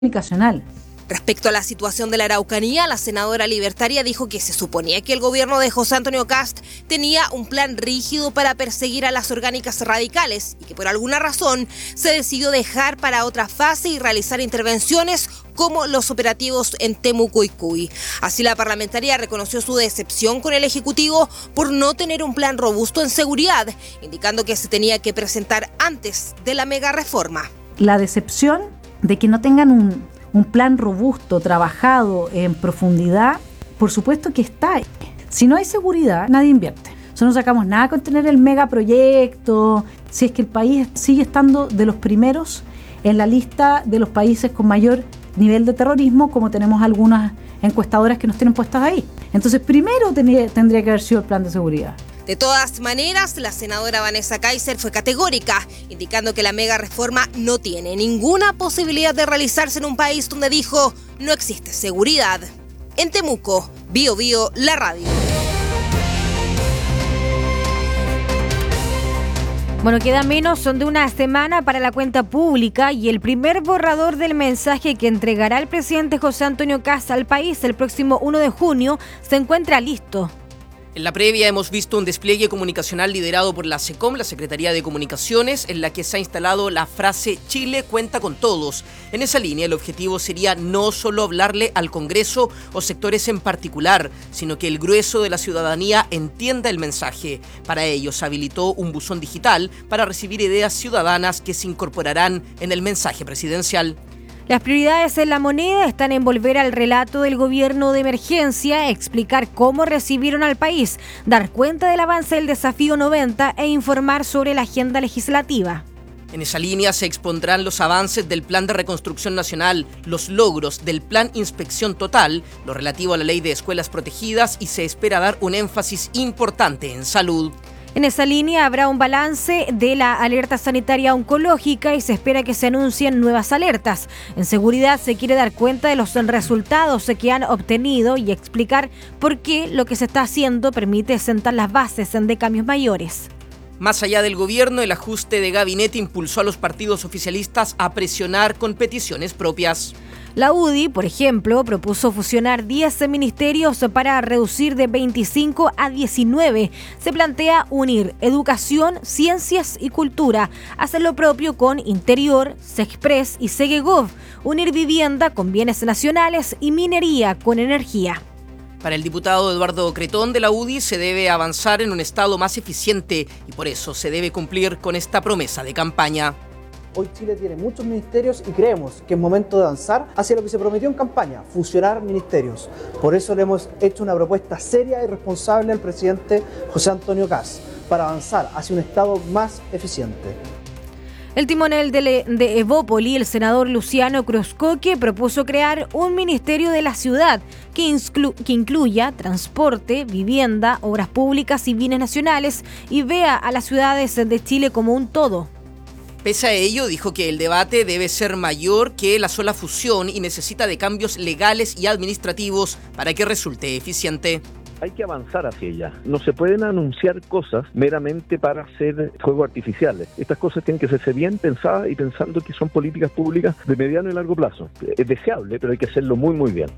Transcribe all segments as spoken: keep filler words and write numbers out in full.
comunicacional. Respecto a la situación de la Araucanía, la senadora libertaria dijo que se suponía que el gobierno de José Antonio Kast tenía un plan rígido para perseguir a las orgánicas radicales y que por alguna razón se decidió dejar para otra fase y realizar intervenciones como los operativos en Temuco y Cuy. Así, la parlamentaria reconoció su decepción con el Ejecutivo por no tener un plan robusto en seguridad, indicando que se tenía que presentar antes de la mega reforma. La decepción de que no tengan un Un plan robusto, trabajado en profundidad, por supuesto que está. Si no hay seguridad, nadie invierte. Nosotros no sacamos nada con tener el megaproyecto, si es que el país sigue estando de los primeros en la lista de los países con mayor nivel de terrorismo, como tenemos algunas encuestadoras que nos tienen puestas ahí. Entonces, primero tendría, tendría que haber sido el plan de seguridad. De todas maneras, la senadora Vanessa Kaiser fue categórica, indicando que la mega reforma no tiene ninguna posibilidad de realizarse en un país donde dijo no existe seguridad. En Temuco, Bio Bio, la radio. Bueno, queda menos de una semana para la cuenta pública y el primer borrador del mensaje que entregará el presidente José Antonio Kast al país el próximo uno de junio se encuentra listo. En la previa hemos visto un despliegue comunicacional liderado por la SECOM, la Secretaría de Comunicaciones, en la que se ha instalado la frase «Chile cuenta con todos». En esa línea, el objetivo sería no solo hablarle al Congreso o sectores en particular, sino que el grueso de la ciudadanía entienda el mensaje. Para ello, se habilitó un buzón digital para recibir ideas ciudadanas que se incorporarán en el mensaje presidencial. Las prioridades en la moneda están en volver al relato del gobierno de emergencia, explicar cómo recibieron al país, dar cuenta del avance del desafío noventa e informar sobre la agenda legislativa. En esa línea se expondrán los avances del Plan de Reconstrucción Nacional, los logros del Plan Inspección Total, lo relativo a la Ley de Escuelas Protegidas y se espera dar un énfasis importante en salud. En esa línea habrá un balance de la alerta sanitaria oncológica y se espera que se anuncien nuevas alertas. En seguridad se quiere dar cuenta de los resultados que han obtenido y explicar por qué lo que se está haciendo permite sentar las bases de cambios mayores. Más allá del gobierno, el ajuste de gabinete impulsó a los partidos oficialistas a presionar con peticiones propias. La U D I, por ejemplo, propuso fusionar diez ministerios para reducir de veinticinco a diecinueve. Se plantea unir educación, ciencias y cultura, hacer lo propio con Interior, Sexpress y Segegov, unir vivienda con bienes nacionales y minería con energía. Para el diputado Eduardo Cretón de la U D I se debe avanzar en un Estado más eficiente y por eso se debe cumplir con esta promesa de campaña. Hoy Chile tiene muchos ministerios y creemos que es momento de avanzar hacia lo que se prometió en campaña, fusionar ministerios. Por eso le hemos hecho una propuesta seria y responsable al presidente José Antonio Kast para avanzar hacia un Estado más eficiente. El timonel de, de Evópoli, el senador Luciano Cruzcoque, propuso crear un ministerio de la ciudad que, inclu, que incluya transporte, vivienda, obras públicas y bienes nacionales y vea a las ciudades de Chile como un todo. Pese a ello, dijo que el debate debe ser mayor que la sola fusión y necesita de cambios legales y administrativos para que resulte eficiente. Hay que avanzar hacia ella. No se pueden anunciar cosas meramente para hacer juegos artificiales. Estas cosas tienen que hacerse bien pensadas y pensando que son políticas públicas de mediano y largo plazo. Es deseable, pero hay que hacerlo muy, muy bien.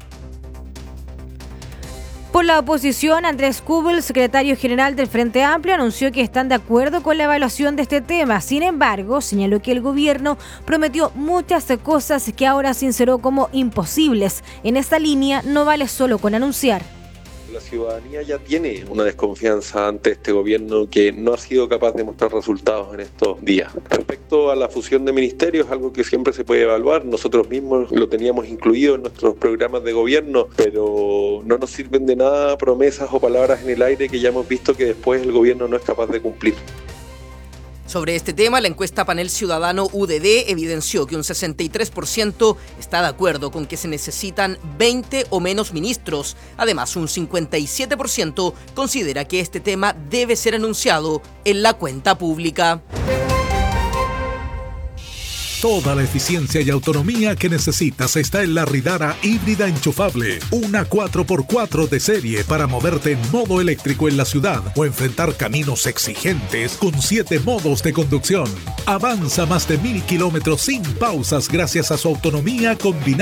Por la oposición, Andrés Kubel, secretario general del Frente Amplio, anunció que están de acuerdo con la evaluación de este tema. Sin embargo, señaló que el gobierno prometió muchas cosas que ahora sinceró como imposibles. En esta línea no vale solo con anunciar. La ciudadanía ya tiene una desconfianza ante este gobierno que no ha sido capaz de mostrar resultados en estos días. Respecto a la fusión de ministerios, algo que siempre se puede evaluar, nosotros mismos lo teníamos incluido en nuestros programas de gobierno, pero no nos sirven de nada promesas o palabras en el aire que ya hemos visto que después el gobierno no es capaz de cumplir. Sobre este tema, la encuesta Panel Ciudadano U D D evidenció que un sesenta y tres por ciento está de acuerdo con que se necesitan veinte o menos ministros. Además, un cincuenta y siete por ciento considera que este tema debe ser anunciado en la cuenta pública. Toda la eficiencia y autonomía que necesitas está en la Ridara híbrida enchufable. Una cuatro por cuatro de serie para moverte en modo eléctrico en la ciudad o enfrentar caminos exigentes con siete modos de conducción. Avanza más de mil kilómetros sin pausas gracias a su autonomía combinada